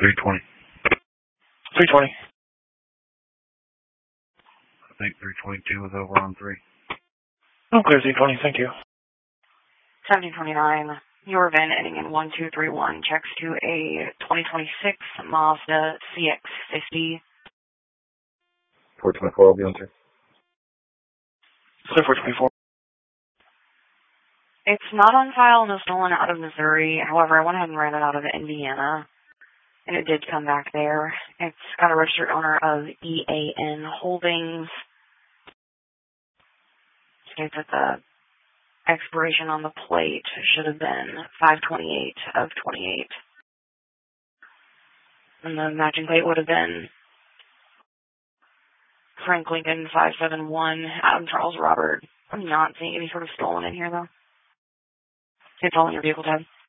320. 320. I think 322 was over on 3. Clear 320, thank you. 1729, your VIN ending in 1231 checks to a 2026 Mazda CX-50. 424 will be on 3. Clear 424. It's not on file, no stolen out of Missouri. However, I went ahead and ran it out of Indiana, and it did come back there. It's got a registered owner of EAN Holdings. States that the expiration on the plate should have been 5/28 of 28. And the matching plate would have been Frank Lincoln 571, Adam Charles Robert. I'm not seeing any sort of stolen in here, though. It's all in your vehicle tab.